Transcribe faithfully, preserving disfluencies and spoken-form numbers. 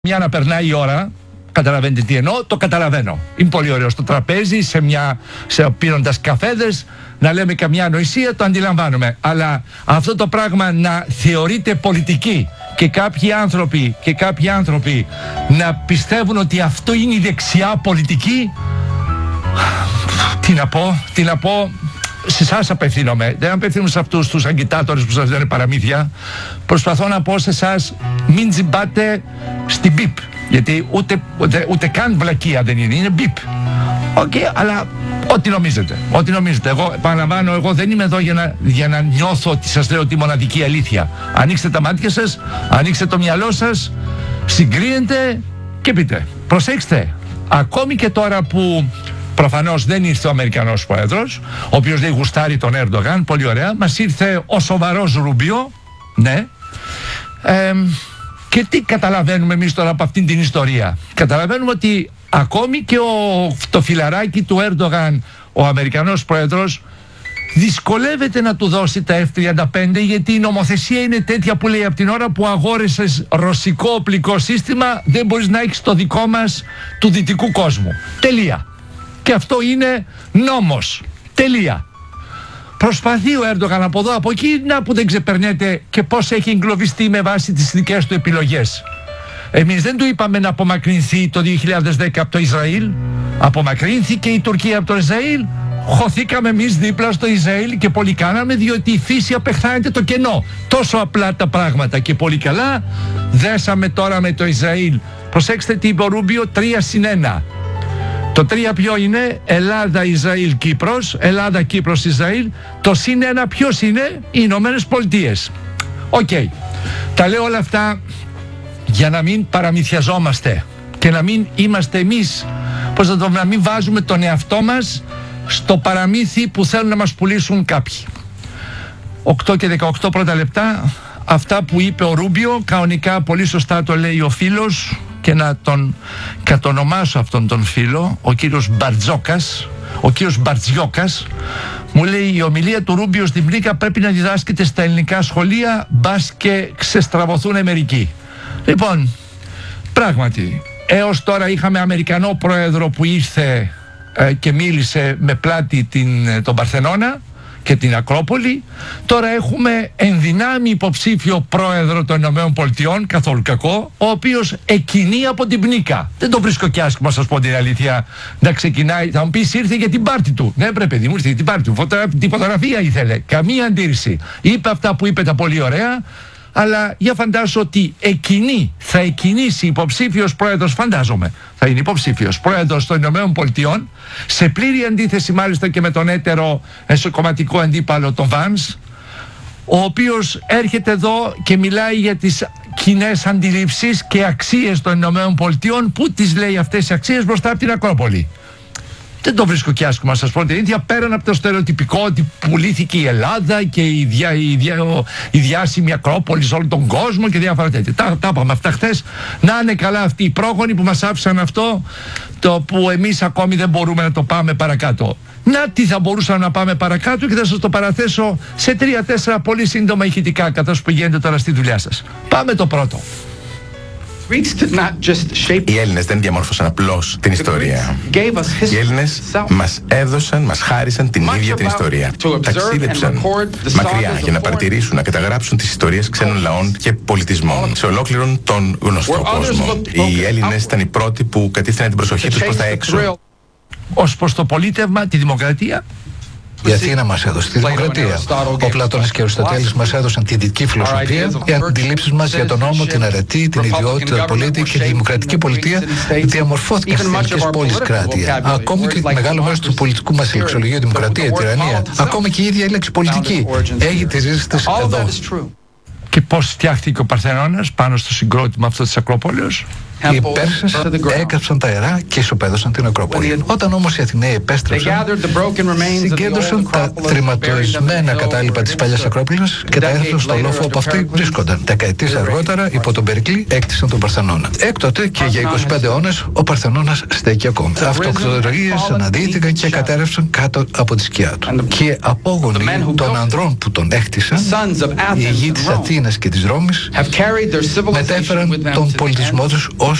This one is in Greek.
Μια να περνάει η ώρα, καταλαβαίνετε τι εννοώ, το καταλαβαίνω. Είναι πολύ ωραίο στο τραπέζι, σε μια, σε, πίνοντας καφέδες, να λέμε καμιά ανοησία, το αντιλαμβάνομαι. Αλλά αυτό το πράγμα να θεωρείται πολιτική και κάποιοι άνθρωποι, και κάποιοι άνθρωποι να πιστεύουν ότι αυτό είναι η δεξιά πολιτική, τι να πω, τι να πω, σε εσάς απευθύνομαι. Δεν απευθύνομαι σε αυτούς τους αγκιτάτορες που σας λένε παραμύθια. Προσπαθώ να πω σε εσάς, μην τζιμπάτε στην πιπ. Γιατί ούτε, ούτε, ούτε καν βλακεία δεν είναι, είναι πιπ. Οκ, okay, αλλά ό,τι νομίζετε. Ό,τι νομίζετε. Εγώ επαναλαμβάνω, εγώ δεν είμαι εδώ για να, για να νιώθω ότι σας λέω τη μοναδική αλήθεια. Ανοίξτε τα μάτια σας, ανοίξτε το μυαλό σας, συγκρίνετε και πείτε. Προσέξτε, ακόμη και τώρα που προφανώς δεν ήρθε ο Αμερικανός πρόεδρος, ο οποίος δεν γουστάρει τον Έρντογαν, πολύ ωραία, μας ήρθε ο σοβαρός Ρούμπιο, ναι. Ε, και τι καταλαβαίνουμε εμείς τώρα από αυτήν την ιστορία? Καταλαβαίνουμε ότι ακόμη και ο, το φιλαράκι του Έρντογαν, ο Αμερικανός πρόεδρος, δυσκολεύεται να του δώσει τα εφ τριάντα πέντε, γιατί η νομοθεσία είναι τέτοια που λέει από την ώρα που αγόρεσες ρωσικό οπλικό σύστημα δεν μπορείς να έχεις το δικό μας του δυτικού κόσμου. Τελεία. Και αυτό είναι νόμος. Τελεία. Προσπαθεί ο Έρντογαν από εδώ, από εκεί, να που δεν ξεπερνέται και πώς έχει εγκλωβιστεί με βάση τις δικές του επιλογές. Εμείς δεν του είπαμε να απομακρυνθεί το δύο χιλιάδες δέκα από το Ισραήλ. Απομακρύνθηκε η Τουρκία από το Ισραήλ. Χωθήκαμε εμείς δίπλα στο Ισραήλ και πολύ κάναμε, διότι η φύση απεχθάνεται το κενό. Τόσο απλά τα πράγματα και πολύ καλά. Δέσαμε τώρα με το Ισραήλ. Προσέξτε τι είπε ο Ρούμπιο, τρία συν ένα. Το τρία ποιο είναι? Ελλάδα, Ισραήλ, Κύπρος. Ελλάδα, Κύπρος, Ισραήλ. Το συν ένα ποιος είναι? Οι Ηνωμένες Πολιτείες. Οκ. Okay. Τα λέω όλα αυτά για να μην παραμυθιαζόμαστε και να μην είμαστε εμείς, πώς να το να μην βάζουμε τον εαυτό μας στο παραμύθι που θέλουν να μας πουλήσουν κάποιοι. οκτώ και δεκαοκτώ πρώτα λεπτά. Αυτά που είπε ο Ρούμπιο, κανονικά πολύ σωστά το λέει ο φίλος, και να τον κατονομάσω αυτόν τον φίλο, ο κύριος Μπαρτζόκας, ο κύριος Μπαρτζιόκας, μου λέει: η ομιλία του Ρούμπιο στην Πλήκα πρέπει να διδάσκεται στα ελληνικά σχολεία, μπας και ξεστραβωθούν μερικοί. Λοιπόν, πράγματι, έως τώρα είχαμε Αμερικανό πρόεδρο που ήρθε ε, και μίλησε με πλάτη την, τον Παρθενώνα και την Ακρόπολη. Τώρα έχουμε ενδυνάμει υποψήφιο πρόεδρο των Ηνωμένων Πολιτειών, καθόλου κακό, ο οποίος εκκινεί από την Πνίκα. Δεν το βρίσκω κι άσχημα, σας πω την αλήθεια, να ξεκινάει. Θα μου πεις, ήρθε για την πάρτη του. Ναι, πρέπει, παιδί μου, ήρθε για την πάρτη του. Φωτογρα... Την φωτογραφία ήθελε. Καμία αντίρρηση. Είπε αυτά που είπε τα πολύ ωραία. Αλλά για φαντάσου ότι εκείνη θα εκκινήσει υποψήφιος πρόεδρος, φαντάζομαι, θα είναι υποψήφιος πρόεδρος των Ηνωμένων Πολιτειών, σε πλήρη αντίθεση μάλιστα και με τον έτερο εσωκομματικό αντίπαλο τον Βάνς, ο οποίος έρχεται εδώ και μιλάει για τις κοινές αντιλήψεις και αξίες των Ηνωμένων Πολιτειών. Πού τις λέει αυτές τις αξίες? Μπροστά από την Ακρόπολη. Δεν το βρίσκω κι άσχημα, σας πω την ίδια, πέραν από το στερεοτυπικό ότι πουλήθηκε η Ελλάδα και η, διά, η, διά, η διάσημη Ακρόπολη σε όλο τον κόσμο και διάφορα τέτοια. Τα, τα είπαμε αυτά χθες. Να είναι καλά αυτοί οι πρόγονοι που μας άφησαν αυτό, το που εμείς ακόμη δεν μπορούμε να το πάμε παρακάτω. Να τι θα μπορούσαμε να πάμε παρακάτω, και θα σας το παραθέσω σε τρία-τέσσερα πολύ σύντομα ηχητικά, καθώς πηγαίνετε τώρα στη δουλειά σας. Πάμε το πρώτο. Οι Έλληνες δεν διαμόρφωσαν απλώς την ιστορία. Οι Έλληνες μας έδωσαν, μας χάρισαν την ίδια την ιστορία. Ταξίδεψαν μακριά για να παρατηρήσουν, να καταγράψουν τις ιστορίες ξένων λαών και πολιτισμών σε ολόκληρον τον γνωστό κόσμο. Οι Έλληνες ήταν οι πρώτοι που κατήφθηναν την προσοχή τους προς τα έξω. Ως προς το πολίτευμα, τη δημοκρατία. Η Αθήνα μας έδωσε τη δημοκρατία. Ο Πλάτωνας και ο Αριστοτέλης μας έδωσαν τη δυτική φιλοσοφία. Οι αντιλήψεις μας για τον νόμο, την αρετή, την ιδιότητα του πολίτη και τη δημοκρατική πολιτεία διαμορφώθηκαν στις ελληνικές πόλεις κράτη. Ακόμη και το μεγάλο μέρος του πολιτικού μας λεξολογίου, δημοκρατία, η τυραννία, ακόμη και η ίδια η λέξη πολιτική έχει τις ρίζες της εδώ. Και πώς φτιάχτηκε ο Παρθενώνας πάνω στο συγκρότημα αυτό της Ακρόπολης? Οι Πέρσες έκαψαν τα αερά και ισοπαίδωσαν την Ακρόπολη. Όταν όμως οι Αθηναίοι επέστρεψαν, συγκέντρωσαν τα τρυματοισμένα κατάλοιπα της παλιάς Ακρόπολης και τα έθεσαν στο λόφο όπου αυτοί βρίσκονταν. Δεκαετίες αργότερα, υπό τον Περικλή, έκτισαν τον Παρθενώνα. Έκτοτε και για είκοσι πέντε αιώνες ο Παρθενώνας στέκει ακόμη. Αυτοκτορίες αναδύθηκαν και κατέρευσαν κάτω από τη σκιά του. Και απόγονοι των ανδρών που τον έκτισαν, οι ηγοί της Αθήνας και της Ρώμης, μετέφεραν τον πολιτισμό τους